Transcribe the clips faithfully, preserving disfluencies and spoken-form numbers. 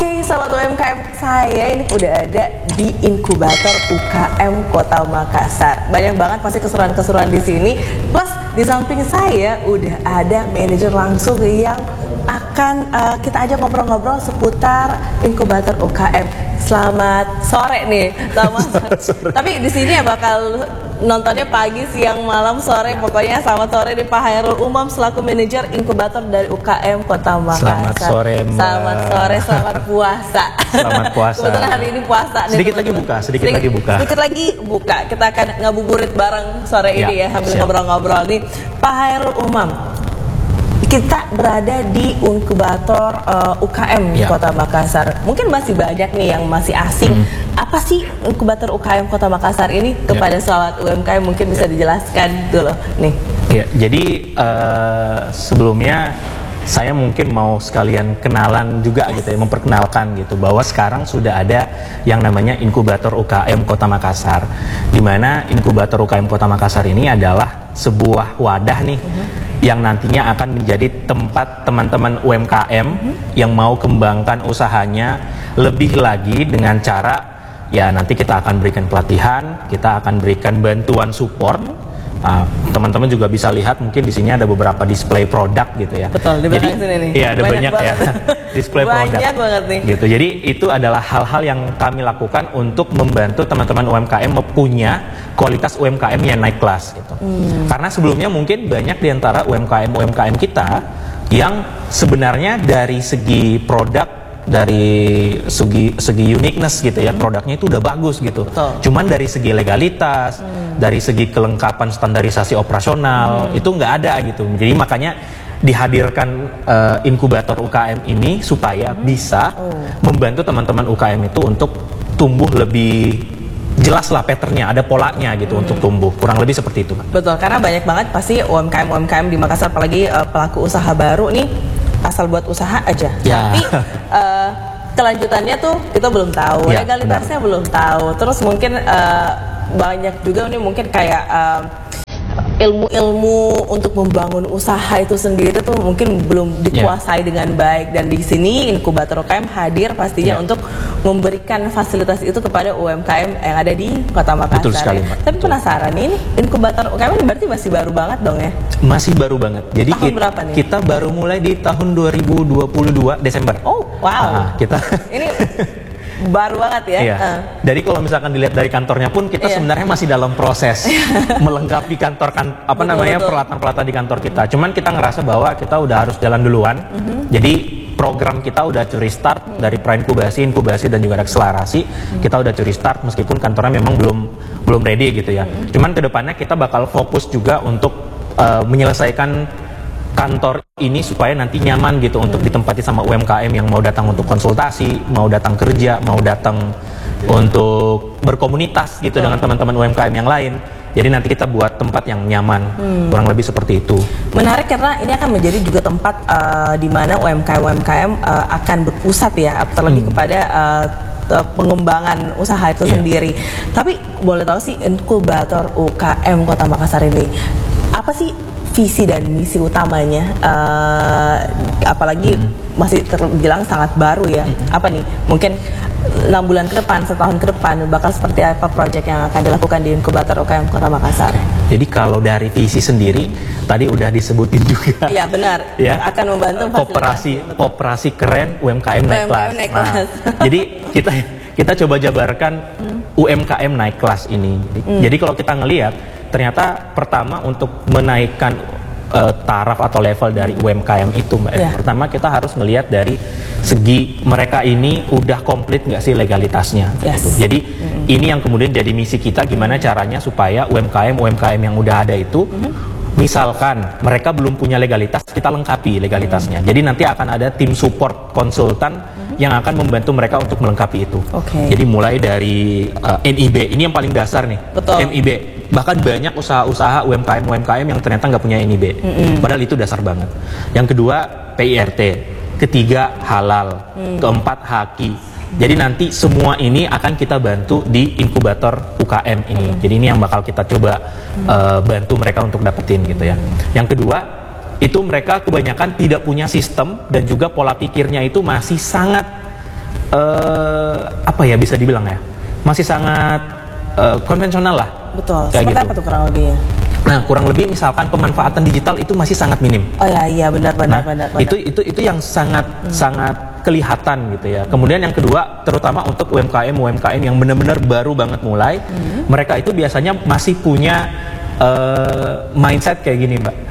Oke, sahabat U M K M, saya ini udah ada di inkubator U K M Kota Makassar. Banyak banget pasti keseruan-keseruan di sini. Plus di samping saya udah ada manajer langsung yang akan uh, kita ajak ngobrol-ngobrol seputar inkubator U K M. Selamat sore nih, selamat sore. Tapi di sini ya bakal nontonnya pagi, siang, malam, sore, pokoknya selamat sore di Pak Hairul Umam selaku manajer inkubator dari U K M Kota Makassar. Selamat sore, Mbak. Selamat sore, selamat puasa. Selamat puasa. Kebetulan hari ini puasa. Nih, sedikit teman-teman. lagi buka, sedikit, sedikit lagi buka. Sedikit lagi buka. Kita akan ngabuburit bareng sore ya, ini ya, sambil siap. ngobrol-ngobrol nih. Pak Hairul Umam, kita berada di inkubator uh, U K M ya. Kota Makassar. Mungkin masih banyak nih yang masih asing. Hmm. Apa sih inkubator U K M Kota Makassar ini? Kepada ya. Sahabat U M K M mungkin bisa dijelaskan dulu nih. Ya, jadi uh, sebelumnya saya mungkin mau sekalian kenalan juga gitu ya, memperkenalkan gitu bahwa sekarang sudah ada yang namanya inkubator U K M Kota Makassar, di mana inkubator U K M Kota Makassar ini adalah sebuah wadah nih uh-huh. yang nantinya akan menjadi tempat teman-teman U M K M uh-huh. yang mau kembangkan usahanya lebih lagi dengan cara ya nanti kita akan berikan pelatihan, kita akan berikan bantuan support. Uh, teman-teman juga bisa lihat mungkin di sini ada beberapa display produk gitu ya. Betul, di belakang sini nih. Iya, ada banyak, banyak ya display produk. Banyak banget nih. Gitu. Jadi itu adalah hal-hal yang kami lakukan untuk membantu teman-teman U M K M mempunya kualitas U M K M yang naik kelas gitu. Hmm. Karena sebelumnya mungkin banyak di antara U M K M U M K M kita yang sebenarnya dari segi produk, dari segi segi uniqueness gitu ya, produknya itu udah bagus gitu. Betul. Cuman dari segi legalitas, hmm. dari segi kelengkapan standarisasi operasional hmm. itu nggak ada gitu. Jadi makanya dihadirkan uh, inkubator U K M ini supaya hmm. bisa oh. membantu teman-teman U K M itu untuk tumbuh lebih jelas lah patternnya, ada polanya gitu hmm. untuk tumbuh, kurang lebih seperti itu. Betul, karena banyak banget pasti U M K M U M K M di Makassar, apalagi uh, pelaku usaha baru nih asal buat usaha aja, ya. tapi uh, kelanjutannya tuh kita belum tahu, ya, legalitasnya benar. belum tahu. Terus mungkin uh, banyak juga nih mungkin kayak uh, ilmu-ilmu untuk membangun usaha itu sendiri tuh mungkin belum dikuasai yeah. dengan baik, dan di sini inkubator U K M hadir pastinya yeah. untuk memberikan fasilitas itu kepada U M K M yang ada di Kota Makassar. Betul sekali, ya. Mbak. Tapi Betul. Penasaran ini inkubator U K M ini berarti masih baru banget dong ya? Masih baru banget. Jadi tahun kita, berapa nih? Kita baru mulai di tahun dua ribu dua puluh dua Desember. Oh wow. Nah, kita ini baru banget ya. Iya. Uh. Jadi kalau misalkan dilihat dari kantornya pun kita iya. sebenarnya masih dalam proses melengkapi kantor kan apa betul, namanya peralatan-peralatan di kantor kita. Cuman kita ngerasa bahwa kita udah harus jalan duluan. Uh-huh. Jadi program kita udah curi start uh-huh. dari pra-inkubasi, inkubasi dan juga akselerasi. Uh-huh. Kita udah curi start meskipun kantornya memang belum belum ready gitu ya. Uh-huh. Cuman kedepannya kita bakal fokus juga untuk uh, menyelesaikan kantor ini supaya nanti nyaman gitu hmm. untuk ditempati sama U M K M yang mau datang untuk konsultasi, mau datang kerja, mau datang untuk berkomunitas gitu hmm. dengan teman-teman U M K M yang lain. Jadi nanti kita buat tempat yang nyaman, hmm. kurang lebih seperti itu. Menarik karena ini akan menjadi juga tempat uh, di mana U M K M U M K M uh, akan berpusat ya, terlebih hmm. kepada uh, pengembangan usaha itu yeah. sendiri. Tapi boleh tahu sih inkubator U K M Kota Makassar ini apa sih visi dan misi utamanya, uh, apalagi mm-hmm. masih terbilang sangat baru ya. Mm-hmm. Apa nih? Mungkin enam bulan ke depan, setahun ke depan bakal seperti apa proyek yang akan dilakukan di inkubator U K M Kota Makassar? Jadi kalau dari visi sendiri tadi udah disebutin juga. Iya benar. Ya. Akan membantu operasi operasi keren U M K M naik kelas. Nah, jadi kita kita coba jabarkan mm. U M K M naik kelas ini. Mm. Jadi kalau kita ngelihat ternyata pertama untuk menaikkan uh, taraf atau level dari U M K M itu, Mbak. Yeah. Pertama kita harus melihat dari segi mereka ini udah komplit nggak sih legalitasnya. Yes. Gitu. Jadi mm-hmm. ini yang kemudian jadi misi kita, gimana caranya supaya U M K M U M K M yang udah ada itu, mm-hmm. misalkan mereka belum punya legalitas, kita lengkapi legalitasnya. Mm-hmm. Jadi nanti akan ada tim support konsultan mm-hmm. yang akan membantu mereka untuk melengkapi itu. Okay. Jadi mulai dari uh, N I B, ini yang paling dasar nih. Betul. N I B. Bahkan banyak usaha-usaha U M K M U M K M yang ternyata nggak punya N I B, mm-hmm. padahal itu dasar banget. Yang kedua P I R T, ketiga halal, mm. keempat haki. Jadi nanti semua ini akan kita bantu di inkubator U K M ini. Mm. Jadi ini yang bakal kita coba mm. uh, bantu mereka untuk dapetin gitu ya. Mm. Yang kedua itu mereka kebanyakan tidak punya sistem dan juga pola pikirnya itu masih sangat uh, apa ya bisa dibilang ya, masih sangat uh, konvensional lah. Betul. Kayak Seperti gitu. apa tuh kurang lebihnya? Nah, kurang lebih misalkan pemanfaatan digital itu masih sangat minim. Oh ya, iya benar benar Nah, benar. benar. itu itu itu yang sangat hmm. sangat kelihatan gitu ya. Kemudian yang kedua, terutama untuk U M K M U M K M yang benar-benar baru banget mulai, hmm. mereka itu biasanya masih punya uh, mindset kayak gini, Mbak.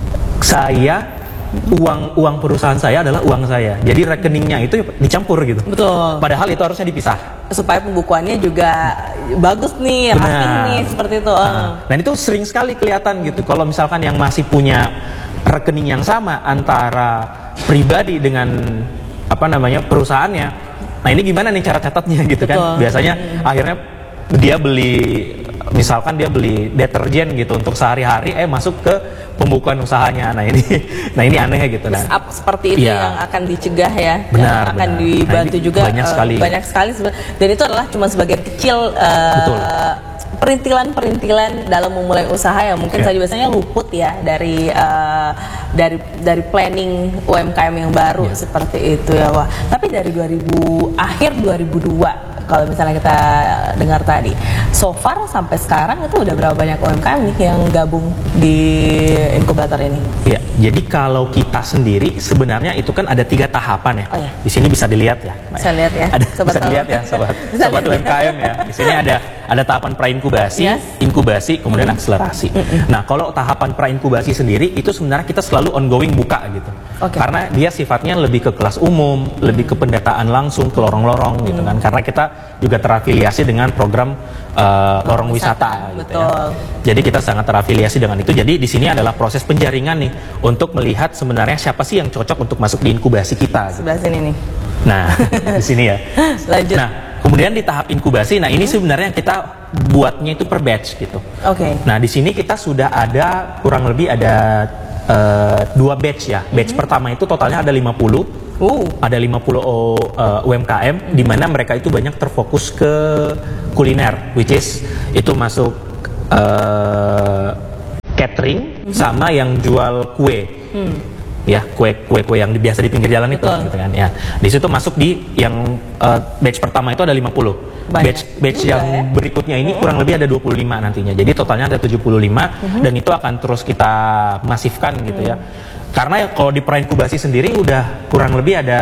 Saya uang uang perusahaan saya adalah uang saya. Jadi rekeningnya itu dicampur gitu. Betul. Padahal itu harusnya dipisah. Supaya pembukuannya juga bagus nih, rapi nih, seperti itu. Nah, dan itu sering sekali kelihatan gitu. Kalau misalkan yang masih punya rekening yang sama antara pribadi dengan apa namanya perusahaannya. Nah, ini gimana nih cara catatnya gitu. Betul. Kan? Biasanya hmm. akhirnya dia beli, misalkan dia beli deterjen gitu untuk sehari-hari, eh masuk ke pembukuan usahanya. Nah ini, nah ini aneh gitu. Nah, up seperti itu ya. yang akan dicegah ya, benar, yang akan benar. dibantu nah, juga banyak uh, sekali, banyak sekali. Dan itu adalah cuma sebagian kecil uh, perintilan-perintilan dalam memulai usaha yang mungkin yeah. saja biasanya luput ya dari uh, dari dari planning U M K M yang baru yeah. seperti itu ya, wah. Tapi dari dua ribu akhir dua ribu dua kalau misalnya kita dengar tadi, so far sampai sekarang itu udah berapa banyak U M K M nih yang gabung di inkubator ini? Ya, jadi kalau kita sendiri sebenarnya itu kan ada tiga tahapan ya. Oh, ya. Di sini bisa dilihat ya. Bisa lihat ya. Ada, sobat bisa dilihat ya, sobat. Sobat U M K M ya. Di sini ada ada tahapan pra-inkubasi, yes. inkubasi, kemudian mm-hmm. akselerasi. Mm-hmm. Nah, kalau tahapan pra-inkubasi sendiri itu sebenarnya kita selalu ongoing buka gitu. Okay. Karena dia sifatnya lebih ke kelas umum, lebih ke pendataan langsung ke lorong-lorong mm-hmm. gitu kan. Karena kita juga terafiliasi dengan program uh, lorong wisata, wisata gitu ya. Jadi kita sangat terafiliasi dengan itu. Jadi di sini adalah proses penjaringan nih untuk melihat sebenarnya siapa sih yang cocok untuk masuk di inkubasi kita. Sebelah gitu. Sini nih. Nah, di sini ya. Lanjut. Nah, kemudian di tahap inkubasi, nah ini sebenarnya kita buatnya itu per batch gitu. Oke. Okay. Nah, di sini kita sudah ada kurang lebih ada uh, dua batch ya. Batch mm-hmm. pertama itu totalnya ada lima puluh. Uh. Ada lima puluh uh, U M K M mm-hmm. di mana mereka itu banyak terfokus ke kuliner, which is itu masuk uh, catering mm-hmm. sama yang jual kue. Mm. Ya, kue-kue yang biasa di pinggir jalan itu gitu kan ya. Di situ masuk di yang uh, batch pertama itu ada lima puluh. Banyak. Batch batch yang ya? Berikutnya ini kurang lebih ada dua puluh lima nantinya. Jadi totalnya ada tujuh puluh lima uh-huh. dan itu akan terus kita masifkan gitu ya. Karena kalau di pra-inkubasi sendiri udah kurang lebih ada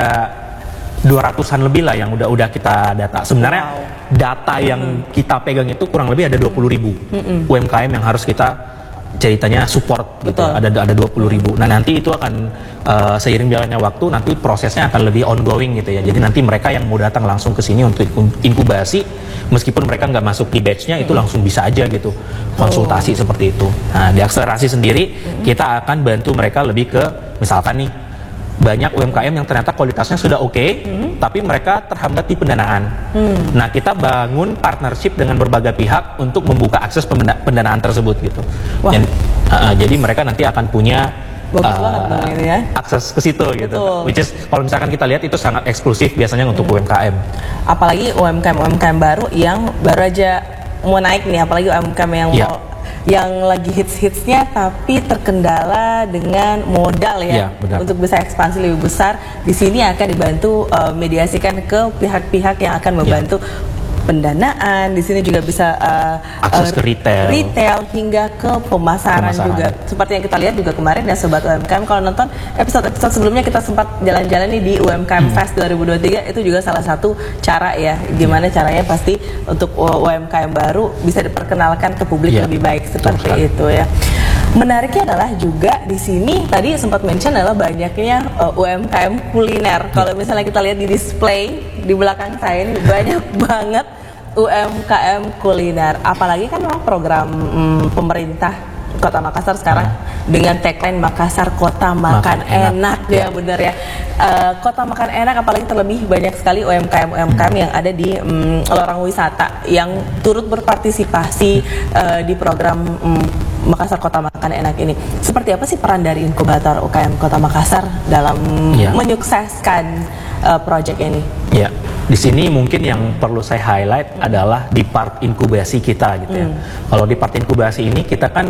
dua ratusan lebih lah yang udah udah kita data. Sebenarnya wow. data yang uh-huh. kita pegang itu kurang lebih ada dua puluh ribu uh-huh. U M K M yang harus kita ceritanya support gitu. Ada ada dua puluh ribu. Nah, nanti itu akan uh, seiring jalannya waktu nanti prosesnya akan lebih ongoing gitu ya. Jadi nanti mereka yang mau datang langsung ke sini untuk inkubasi meskipun mereka nggak masuk di batch-nya itu langsung bisa aja gitu konsultasi oh. seperti itu. Nah, di akselerasi sendiri kita akan bantu mereka lebih ke misalkan nih banyak U M K M yang ternyata kualitasnya sudah oke, okay, hmm. tapi mereka terhambat di pendanaan. Hmm. Nah, kita bangun partnership dengan berbagai pihak untuk membuka akses pendana pendanaan tersebut gitu. Dan, uh, jadi mereka nanti akan punya uh, ya. akses ke situ gitu. Betul. Which is kalau misalkan kita lihat itu sangat eksklusif biasanya untuk hmm. U M K M. Apalagi U M K M U M K M baru yang baru aja mau naik nih, apalagi U M K M yang yeah. mau yang lagi hits-hitsnya tapi terkendala dengan modal ya, ya untuk bisa ekspansi lebih besar. Di sini akan dibantu uh, mediasikan ke pihak-pihak yang akan membantu ya. pendanaan. Di sini juga bisa uh, akses uh, ke retail, retail hingga ke pemasaran, pemasaran juga. Seperti yang kita lihat juga kemarin ya sobat U M K M, kalau nonton episode-episode sebelumnya kita sempat jalan-jalan nih di U M K M hmm. Fest dua ribu dua puluh tiga, itu juga salah satu cara ya gimana yeah. caranya pasti untuk U M K M baru bisa diperkenalkan ke publik yeah. lebih baik seperti Betul. itu ya. Menariknya adalah juga di sini tadi sempat mention adalah banyaknya uh, U M K M kuliner. Kalau misalnya kita lihat di display di belakang saya ini banyak banget U M K M kuliner. Apalagi kan memang program mm, pemerintah Kota Makassar sekarang hmm. dengan tagline Makassar Kota Makan, Makan Enak, enak ya, ya benar ya. Uh, Kota Makan Enak, apalagi terlebih banyak sekali U M K M U M K M hmm. yang ada di um, lorong wisata yang turut berpartisipasi uh, di program um, Makassar Kota Makan Enak ini. Seperti apa sih peran dari inkubator U K M Kota Makassar dalam ya. menyukseskan uh, proyek ini? Ya, di sini mungkin yang perlu saya highlight hmm. adalah di part inkubasi kita gitu ya. Hmm. Kalau di part inkubasi ini kita kan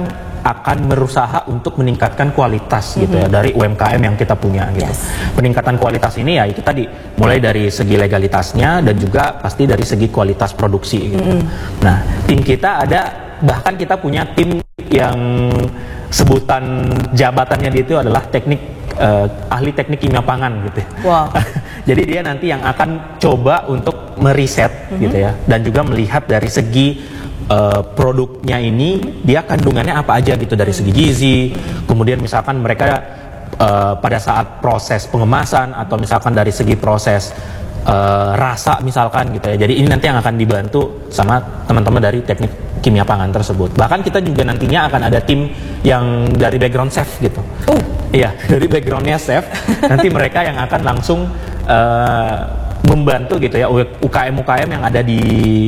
akan berusaha untuk meningkatkan kualitas gitu ya dari U M K M yang kita punya gitu. Yes. Peningkatan kualitas ini ya itu tadi mulai dari segi legalitasnya dan juga pasti dari segi kualitas produksi gitu. Mm-hmm. Nah, tim kita ada, bahkan kita punya tim yang sebutan jabatannya dia itu adalah teknik uh, ahli teknik kimia pangan gitu. Wow. Jadi dia nanti yang akan coba untuk meriset mm-hmm. gitu ya, dan juga melihat dari segi uh, produknya ini dia kandungannya apa aja gitu dari segi gizi. Kemudian misalkan mereka uh, pada saat proses pengemasan atau misalkan dari segi proses uh, rasa misalkan gitu ya. Jadi ini nanti yang akan dibantu sama teman-teman dari teknik kimia pangan tersebut. Bahkan kita juga nantinya akan ada tim yang dari background chef gitu. Oh. Iya, dari backgroundnya chef. Nanti mereka yang akan langsung uh, membantu gitu ya U K M U K M yang ada di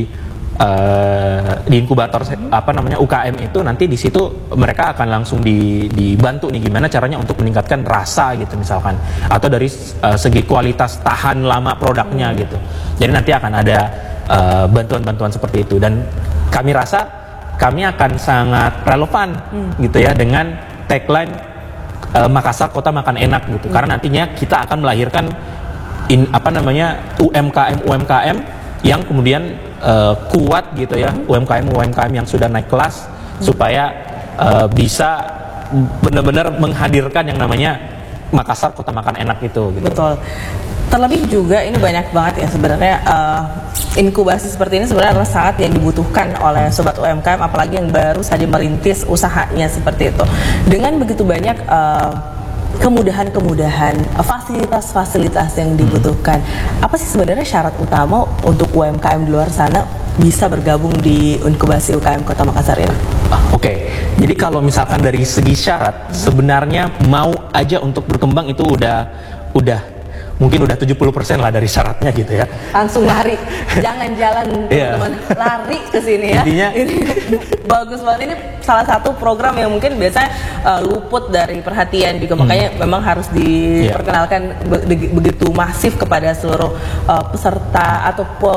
uh, di inkubator apa namanya U K M itu, nanti di situ mereka akan langsung di, dibantu nih gimana caranya untuk meningkatkan rasa gitu misalkan, atau dari uh, segi kualitas tahan lama produknya gitu. Jadi nanti akan ada uh, bantuan-bantuan seperti itu, dan kami rasa kami akan sangat relevan hmm. gitu ya dengan tagline uh, Makassar Kota Makan Enak gitu. Hmm. Karena nantinya kita akan melahirkan in, apa namanya U M K M U M K M yang kemudian uh, kuat gitu ya, U M K M U M K M yang sudah naik kelas hmm. supaya uh, bisa benar-benar menghadirkan yang namanya Makassar Kota Makan Enak itu gitu. Betul. Terlebih juga ini banyak banget ya sebenarnya uh, inkubasi seperti ini sebenarnya adalah sangat yang dibutuhkan oleh sobat U M K M, apalagi yang baru saja merintis usahanya seperti itu. Dengan begitu banyak uh, kemudahan-kemudahan, fasilitas-fasilitas yang dibutuhkan, apa sih sebenarnya syarat utama untuk U M K M di luar sana bisa bergabung di inkubasi U K M Kota Makassar ini? Oke, okay. Jadi kalau misalkan dari segi syarat, sebenarnya mau aja untuk berkembang itu udah udah mungkin udah tujuh puluh persen lah dari syaratnya gitu ya. Langsung lari, jangan jalan teman-teman, yeah. lari ke sini ya. Intinya ini bagus banget, ini salah satu program yang mungkin biasanya uh, luput dari perhatian juga, hmm. makanya memang harus diperkenalkan yeah. be begitu masif kepada seluruh uh, peserta atau pe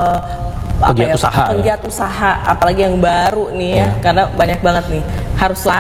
pegiat ya, usaha, pegiat ya. usaha, apalagi yang baru nih ya, yeah. karena banyak banget nih harus